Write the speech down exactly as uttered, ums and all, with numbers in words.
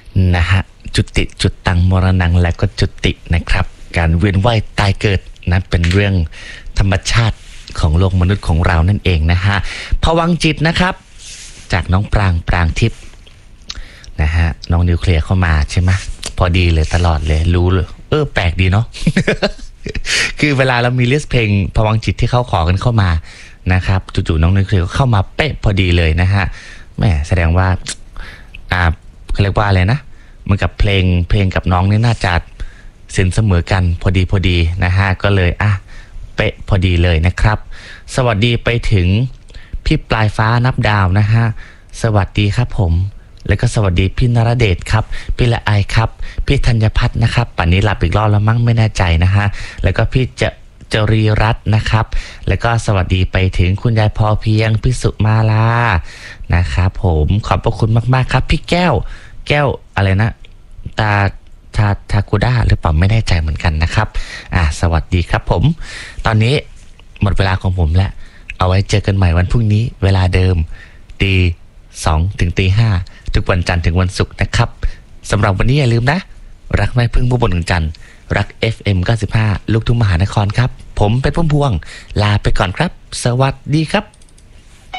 นะฮะจุติจุดตังมรณังและก็จุตินะครับการเวียนว่ายตายเกิดนะเป็นเรื่องธรรมชาติของโลกมนุษย์ของเรานั่นเองนะฮะภวังค์จิตนะครับจากน้องปรางปรางทิพย์นะฮะน้องนิวเคลียร์เข้ามาใช่ไหมพอดีเลยตลอดเลยรู้เลยเออแปลกดีเนาะ คือเวลาเรามีลิสต์เพลงภวังค์จิตที่เขาขอกันเข้ามานะครับจู่ๆน้องนิวเคลียร์ก็เข้ามาเป๊ะพอดีเลยนะฮะแหมแสดงว่าอ่าเขาเรียกว่าอะไรนะเหมือนกับเพลงเพลงกับน้องนี่น่าจะสินเสมอกันพอดีพอดีนะฮะก็เลยอ่ะเป๊ะพอดีเลยนะครับสวัสดีไปถึงพี่ปลายฟ้านับดาวนะฮะสวัสดีครับผมแล้วก็สวัสดีพี่นรเดชครับพี่ละไอครับพี่ธัญพัฒน์นะครับป่านนี้หลับอีกรอบแล้วมั้งไม่แน่ใจนะฮะแล้วก็พี่จะจรีรัตน์นะครับแล้วก็สวัสดีไปถึงคุณยายพอเพียงพี่สุมาลานะครับผมขอบพระคุณมากๆครับพี่แก้วแก้วอะไรนะตาทาทากูด้าหรือเปล่าไม่แน่ใจเหมือนกันนะครับอ่ะสวัสดีครับผมตอนนี้หมดเวลาของผมแล้วเอาไว้เจอกันใหม่วันพรุ่งนี้เวลาเดิมตีสองถึงตีห้าทุกวันจันทร์ถึงวันศุกร์นะครับสำหรับวันนี้อย่าลืมนะรักไม่พึ่งผู้บนถึงจันทร์รัก เอฟ เอ็ม เก้าสิบห้า ลูกทุ่งมหานครครับผมเป็นพุ่มพวงลาไปก่อนครับสวัสดีครับ